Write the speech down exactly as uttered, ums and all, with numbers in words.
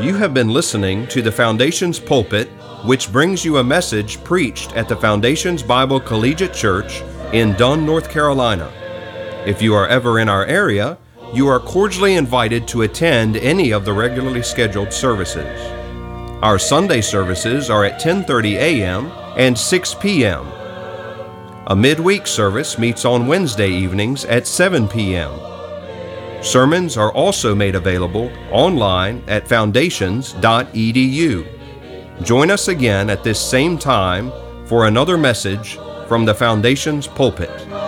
You have been listening to the Foundations Pulpit, which brings you a message preached at the Foundations Bible Collegiate Church in Dunn, North Carolina. If you are ever in our area, you are cordially invited to attend any of the regularly scheduled services. Our Sunday services are at ten thirty a.m. and six p.m. A midweek service meets on Wednesday evenings at seven p.m. Sermons are also made available online at foundations dot e d u. Join us again at this same time for another message from the Foundations Pulpit.